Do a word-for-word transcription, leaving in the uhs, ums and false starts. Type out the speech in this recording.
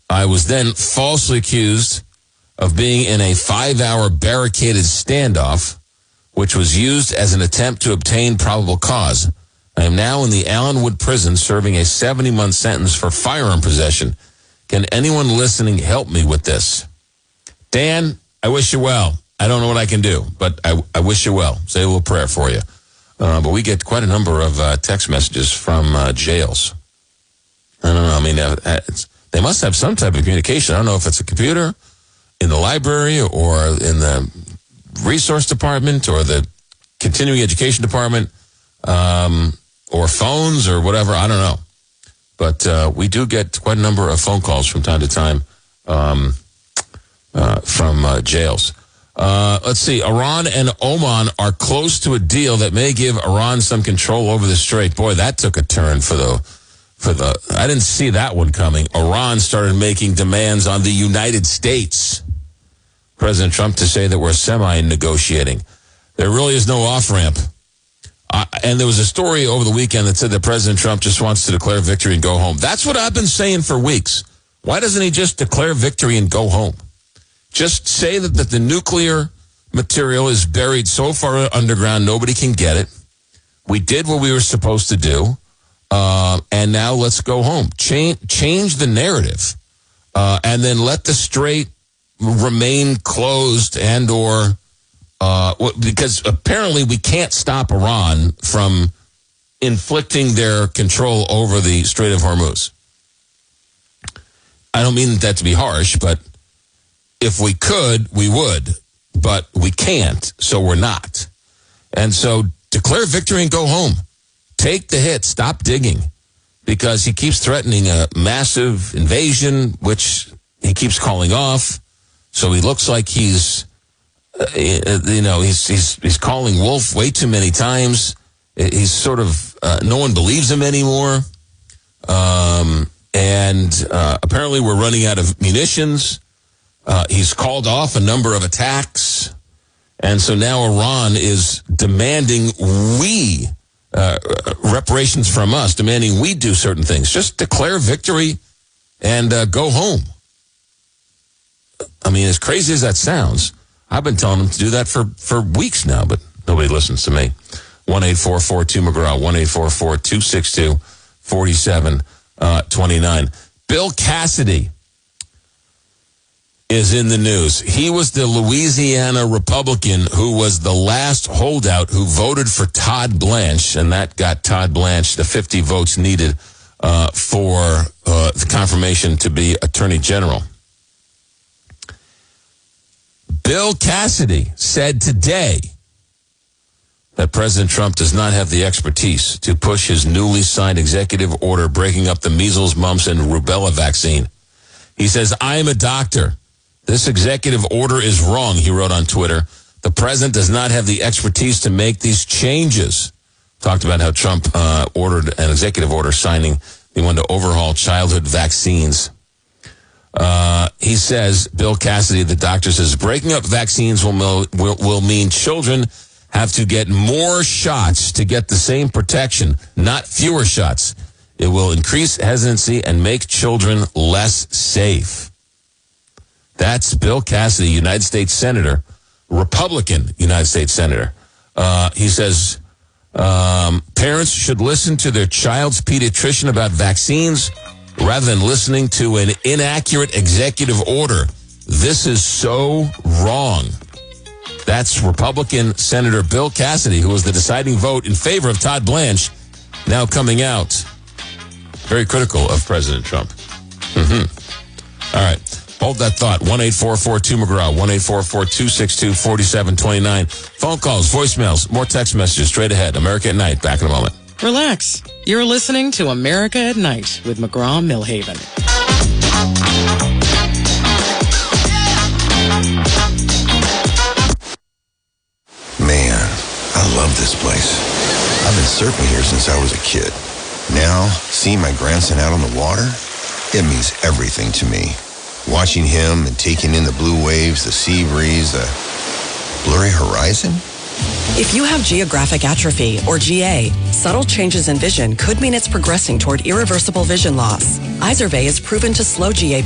I was then falsely accused of being in a five-hour barricaded standoff, which was used as an attempt to obtain probable cause. I am now in the Allenwood prison serving a seventy-month sentence for firearm possession. Can anyone listening help me with this? Dan, I wish you well. I don't know what I can do, but I, I wish you well. Say a little prayer for you. Uh, but we get quite a number of uh, text messages from uh, jails. I don't know. I mean, uh, it's, they must have some type of communication. I don't know if it's a computer in the library or in the resource department or the continuing education department um, or phones or whatever. I don't know. But uh, we do get quite a number of phone calls from time to time um, uh, from uh, jails. Uh, let's see. Iran and Oman are close to a deal that may give Iran some control over the Strait. Boy, that took a turn for the, for the, I didn't see that one coming. Iran started making demands on the United States. President Trump to say that we're semi-negotiating. There really is no off-ramp. Uh, and there was a story over the weekend that said that President Trump just wants to declare victory and go home. That's what I've been saying for weeks. Why doesn't he just declare victory and go home? Just say that, that the nuclear material is buried so far underground, nobody can get it. We did what we were supposed to do, uh, and now let's go home. Change, change the narrative, uh, and then let the Strait remain closed and or uh, because apparently we can't stop Iran from inflicting their control over the Strait of Hormuz. I don't mean that to be harsh, but if we could, we would, but we can't, so we're not. And so declare victory and go home. Take the hit. Stop digging, because he keeps threatening a massive invasion, which he keeps calling off. So he looks like he's, uh, you know, he's he's he's calling wolf way too many times. He's sort of, uh, no one believes him anymore. Um, and uh, apparently we're running out of munitions. Uh, he's called off a number of attacks. And so now Iran is demanding we, uh, reparations from us, demanding we do certain things. Just declare victory and uh, go home. I mean, as crazy as that sounds, I've been telling them to do that for, for weeks now, but nobody listens to me. one eight four four two McGraw, one eight four four two six two four seven two nine. Bill Cassidy is in the news. He was the Louisiana Republican who was the last holdout who voted for Todd Blanche, and that got Todd Blanche the fifty votes needed uh, for uh, the confirmation to be Attorney General. Bill Cassidy said today that President Trump does not have the expertise to push his newly signed executive order breaking up the measles, mumps, and rubella vaccine. He says, I am a doctor. This executive order is wrong, he wrote on Twitter. The president does not have the expertise to make these changes. Talked about how Trump uh, ordered an executive order signing. He wanted to overhaul childhood vaccines. Uh, he says, Bill Cassidy, the doctor, says, breaking up vaccines will, will, will mean children have to get more shots to get the same protection, not fewer shots. It will increase hesitancy and make children less safe. That's Bill Cassidy, United States Senator, Republican United States Senator. Uh, he says, um, parents should listen to their child's pediatrician about vaccines rather than listening to an inaccurate executive order. This is so wrong. That's Republican Senator Bill Cassidy, who was the deciding vote in favor of Todd Blanche, now coming out very critical of President Trump. Mm-hmm. All right. Hold that thought. one eight four four two McGraw, one eight four four two six two four seven two nine. Phone calls, voicemails, more text messages straight ahead. America at Night. Back in a moment. Relax. You're listening to America at Night with McGraw-Milhaven. Man, I love this place. I've been surfing here since I was a kid. Now, seeing my grandson out on the water, it means everything to me. Watching him and taking in the blue waves, the sea breeze, the blurry horizon. If you have geographic atrophy, or G A, subtle changes in vision could mean it's progressing toward irreversible vision loss. Izervay is proven to slow G A